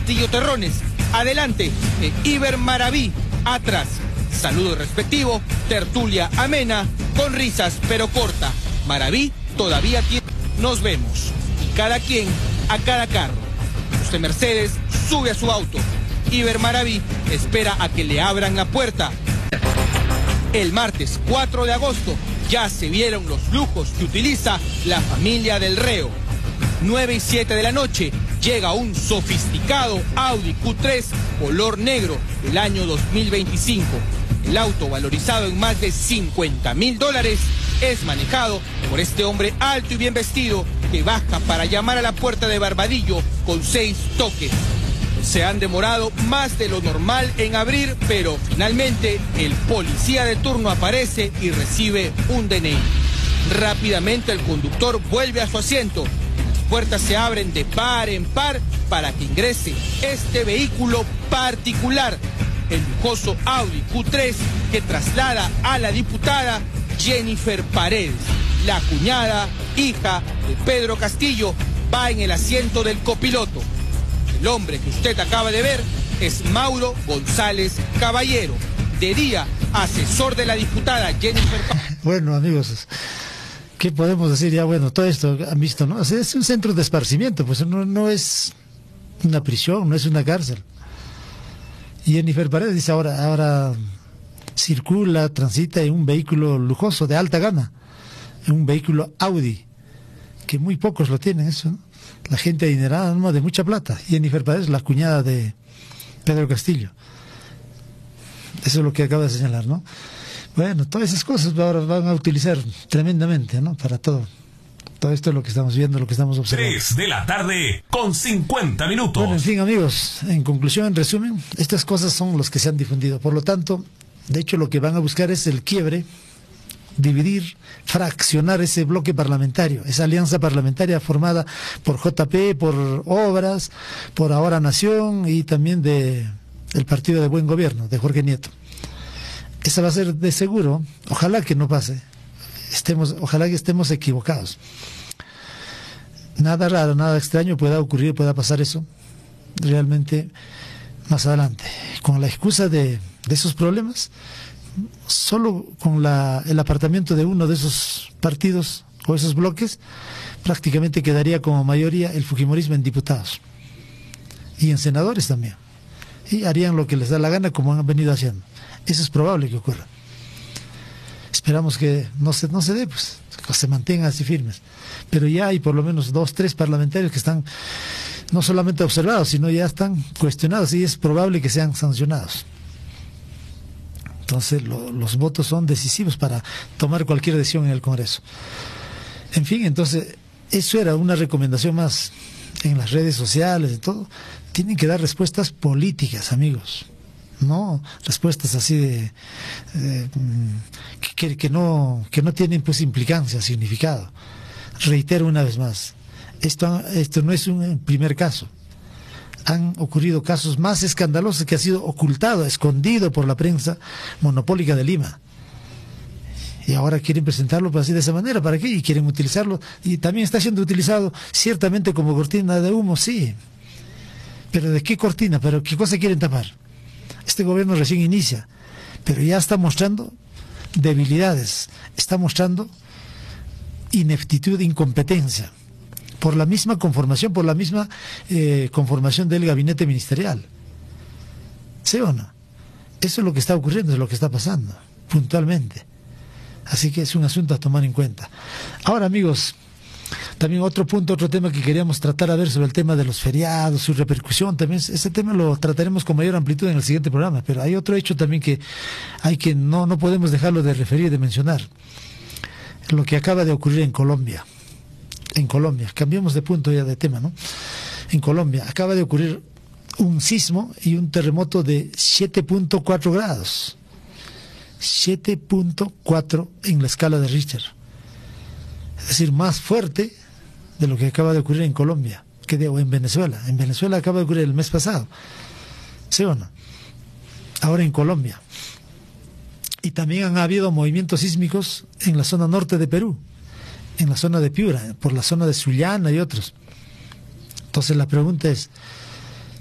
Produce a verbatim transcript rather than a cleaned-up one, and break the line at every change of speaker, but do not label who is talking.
Castillo Terrones. Adelante, eh, Iber Maraví. Atrás, saludo respectivo, tertulia amena, con risas pero corta. Maraví todavía tiene... Nos vemos. Y cada quien a cada carro. Usted Mercedes sube a su auto. Iber Maraví espera a que le abran la puerta. El martes cuatro de agosto ya se vieron los lujos que utiliza la familia del reo. nueve y siete de la noche llega un sofisticado Audi Q tres color negro del año dos mil veinticinco. El auto, valorizado en más de cincuenta mil dólares, es manejado por este hombre alto y bien vestido que baja para llamar a la puerta de Barbadillo con seis toques. Se han demorado más de lo normal en abrir, pero finalmente el policía de turno aparece y recibe un D N I. Rápidamente el conductor vuelve a su asiento. Las puertas se abren de par en par para que ingrese este vehículo particular, el lujoso Audi Q tres que traslada a la diputada Jennifer Paredes. La cuñada, hija de Pedro Castillo, va en el asiento del copiloto. El hombre que usted acaba de ver es Mauro González Caballero, de día asesor de la diputada Jennifer Paredes.
Bueno, amigos, ¿qué podemos decir? Ya, bueno, todo esto han visto, ¿no? O sea, es un centro de esparcimiento, pues no, no es una prisión, no es una cárcel. Y Jennifer Paredes dice ahora, ahora circula, transita en un vehículo lujoso de alta gama, en un vehículo Audi, que muy pocos lo tienen eso, ¿no? La gente adinerada, ¿no?, de mucha plata. Jennifer Paredes, la cuñada de Pedro Castillo. Eso es lo que acaba de señalar, ¿no? Bueno, todas esas cosas ahora van a utilizar tremendamente, ¿no? Para todo. Todo esto es lo que estamos viendo, lo que estamos observando.
tres de la tarde con cincuenta minutos.
Bueno, en fin, amigos, en conclusión, en resumen, estas cosas son los que se han difundido. Por lo tanto, de hecho, lo que van a buscar es el quiebre, dividir, fraccionar ese bloque parlamentario, esa alianza parlamentaria formada por J P, por Obras, por Ahora Nación y también de el Partido de Buen Gobierno, de Jorge Nieto. Esa va a ser de seguro, ojalá que no pase, estemos, ojalá que estemos equivocados. Nada raro, nada extraño pueda ocurrir, pueda pasar eso, realmente más adelante. Con la excusa de, de esos problemas, solo con la, el apartamiento de uno de esos partidos o esos bloques, prácticamente quedaría como mayoría el fujimorismo en diputados y en senadores también, y harían lo que les da la gana como han venido haciendo. Eso es probable que ocurra. Esperamos que no se, no se dé, pues, que se mantengan así firmes, pero ya hay por lo menos dos, tres parlamentarios que están no solamente observados, sino ya están cuestionados y es probable que sean sancionados. Entonces lo, los votos son decisivos para tomar cualquier decisión en el Congreso. En fin, entonces eso era una recomendación más en las redes sociales y todo. Tienen que dar respuestas políticas, amigos, no respuestas así de, de que, que no que no tienen pues implicancia, significado. Reitero una vez más, esto esto no es un primer caso. Han ocurrido casos más escandalosos que ha sido ocultado, escondido por la prensa monopólica de Lima. Y ahora quieren presentarlo así de esa manera. ¿Para qué? Y quieren utilizarlo. Y también está siendo utilizado ciertamente como cortina de humo, sí. ¿Pero de qué cortina? ¿Pero qué cosa quieren tapar? Este gobierno recién inicia, pero ya está mostrando debilidades, está mostrando ineptitud, incompetencia. Por la misma conformación, por la misma eh, conformación del gabinete ministerial. ¿Sí o no? Eso es lo que está ocurriendo, es lo que está pasando, puntualmente. Así que es un asunto a tomar en cuenta. Ahora, amigos, también otro punto, otro tema que queríamos tratar a ver sobre el tema de los feriados, su repercusión, también ese tema lo trataremos con mayor amplitud en el siguiente programa, pero hay otro hecho también que hay que no, no podemos dejarlo de referir, de mencionar. Lo que acaba de ocurrir en Colombia. En Colombia, cambiamos de punto ya de tema, ¿no? En Colombia acaba de ocurrir un sismo y un terremoto de siete punto cuatro grados. siete punto cuatro en la escala de Richter. Es decir, más fuerte de lo que acaba de ocurrir en Colombia, que de, o en Venezuela. En Venezuela acaba de ocurrir el mes pasado. ¿Sí o no? Ahora en Colombia. Y también han habido movimientos sísmicos en la zona norte de Perú, en la zona de Piura, por la zona de Sullana y otros. Entonces la pregunta es,